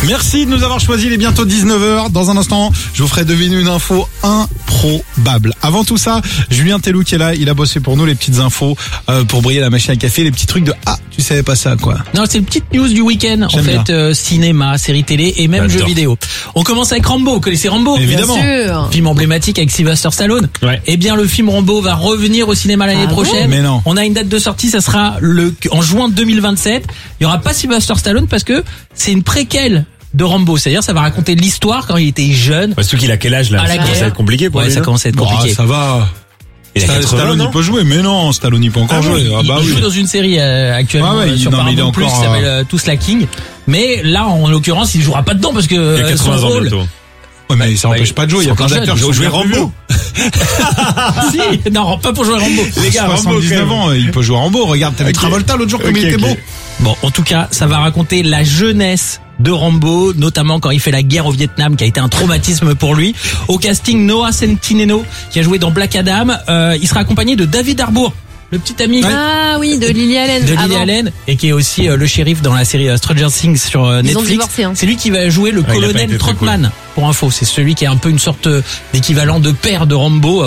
Merci de nous avoir choisi. Il est bientôt 19h. Dans un instant, je vous ferai deviner une info improbable. Avant tout ça, Julien Tellou qui est là, il a bossé pour nous les petites infos pour briller la machine à café, les petits trucs de tu savais pas ça quoi. Non, c'est une petite news du week-end. En fait, cinéma, série télé et même jeux vidéo. On commence avec Rambo. Vous connaissez Rambo? Évidemment. Bien sûr. Film emblématique avec Sylvester Stallone. Ouais. Eh bien, le film Rambo va revenir au cinéma l'année prochaine. Mais non. On a une date de sortie, ça sera en juin 2027. Il y aura pas Sylvester Stallone parce que c'est une préquelle de Rambo, c'est-à-dire ça va raconter l'histoire quand il était jeune. Surtout qu'il a quel âge là? À la Ça commence guerre. à être compliqué pour Ouais, lui. ça commence à être compliqué. Ça va. Il a 80 Stallone non il peut jouer, mais non, Stallone il peut encore jouer. Il joue dans une série actuellement sur Paramount Plus qui s'appelle To Slacking. Mais là, en l'occurrence, il jouera pas dedans parce que Il a 80 son ans rôle. bientôt. Ouais, mais ça n'empêche pas de jouer. Il y a plein d'acteurs qui Ils ont joué bien plus Rambo. Si, non, pas pour jouer Rambo. Les gars, vieux. Rambo, 79 ans, il peut jouer Rambo. Regarde, t'avais Travolta l'autre jour comme il était beau. Bon, en tout cas, ça va raconter la jeunesse de Rambo, notamment quand il fait la guerre au Vietnam, qui a été un traumatisme pour lui. Au casting, Noah Centineo, qui a joué dans Black Adam. Il sera accompagné de David Harbour, le petit ami Ah oui, de Lily Allen. de Lily Allen, et qui est aussi le shérif dans la série Stranger Things sur Ils ont Netflix. divorcé, hein. C'est lui qui va jouer le il a pas colonel été très Trotman. Pour info, c'est celui qui est un peu une sorte d'équivalent de père de Rambo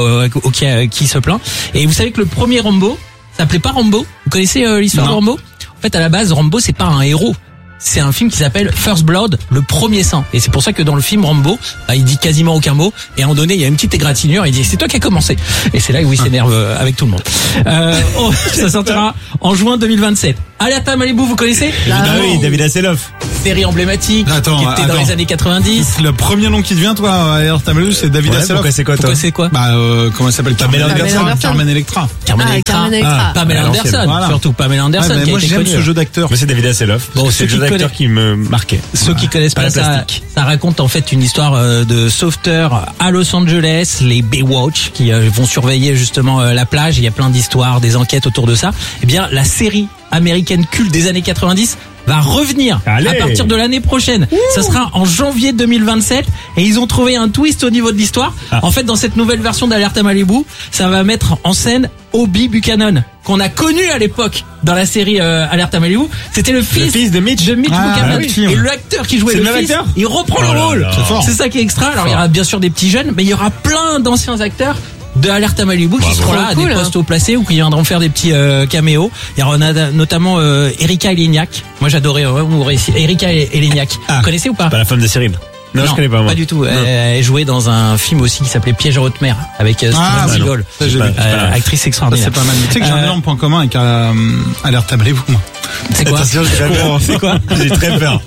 qui se plaint. Et vous savez que le premier Rambo s'appelait pas Rambo. Vous connaissez l'histoire de Rambo? En fait, à la base, Rambo c'est pas un héros. C'est un film qui s'appelle First Blood, le premier sang. Et c'est pour ça que dans le film Rambo, il dit quasiment aucun mot. Et à un moment donné, il y a une petite égratignure. Il dit c'est toi qui as commencé. Et c'est là où il s'énerve avec tout le monde. Ça sortira en juin 2027. Alerta Malibu, vous connaissez? Ah oui, David Hasselhoff. Série emblématique qui était dans les années 90. Le premier nom qui te vient, toi, Alerta Malibu, c'est David Hasselhoff. Pourquoi c'est quoi, toi? Pourquoi c'est quoi? Comment elle s'appelle? Pamela Anderson. Carmen Electra. Carmen Electra. Pamela Anderson. Voilà. Surtout Pamela Anderson. Ouais, mais qui a moi été j'aime connue. ce jeu d'acteur. Moi, c'est David Hasselhoff. Bon, C'est le jeu d'acteur qui me marquait. Ceux qui connaissent pas la ça, plastique. ça raconte en fait une histoire de sauveteurs à Los Angeles, les Baywatch, qui vont surveiller justement la plage. Il y a plein d'histoires, des enquêtes autour de ça. Eh bien, la série américaine culte des années 90 va revenir Allez. à partir de l'année prochaine. Ça sera en janvier 2027 et ils ont trouvé un twist au niveau de l'histoire. En fait, dans cette nouvelle version d'Alerta Malibu, ça va mettre en scène Obi Buchanan, qu'on a connu à l'époque dans la série Alerta Malibu. C'était le fils de Mitch. Buchanan. oui. Et l'acteur qui jouait C'est le le même fils, acteur il reprend Oh le là rôle. là. C'est fort. C'est ça qui est extra. Alors il y aura bien sûr des petits jeunes, mais il y aura plein d'anciens acteurs de Alerta Malibu qui seront là à Cool, des hein. postes haut placés ou qui viendront faire des petits caméos. Il y aura notamment Erika Eleniak. Moi j'adorais Erika Eleniak. Vous connaissez ou pas? Pas la femme de Cyril. Non, je connais pas moi. Pas du tout. Elle jouait dans un film aussi qui s'appelait Piège à haute mer avec Steven Seagal. Ça, j'ai vu. Actrice Ça, extraordinaire. c'est pas mal. Mais tu sais que j'ai un énorme point commun avec Alerta Malibu, moi. C'est quoi? Attention, c'est quoi? J'ai très peur.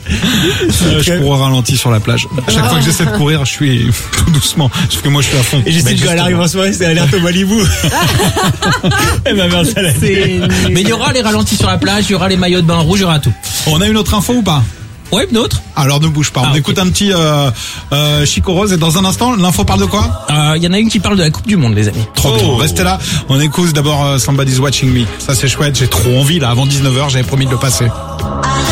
Je cours au ralenti sur la plage. À chaque fois que j'essaie de courir, je suis tout doucement. Sauf que moi, je suis à fond. Et je sais que quand elle arrive en soirée, c'est Alerte au Malibu. Eh ben, merde, ça l'a fait. Mais il y aura les ralentis sur la plage, il y aura les maillots de bain rouge, il y aura tout. On a une autre info ou pas? Ouais, une autre. Alors ne bouge pas. On écoute un petit Chico Rose et dans un instant, l'info parle de quoi? Il y en a une qui parle de la Coupe du Monde, les amis. Trop bien. Restez là. On écoute d'abord Somebody's Watching Me. Ça c'est chouette. J'ai trop envie là. Avant 19h, j'avais promis de le passer.